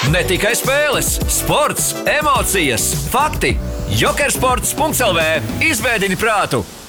Ne tikai spēles, sports, emocijas, fakti. Jokersports.lv izvēdini prātu!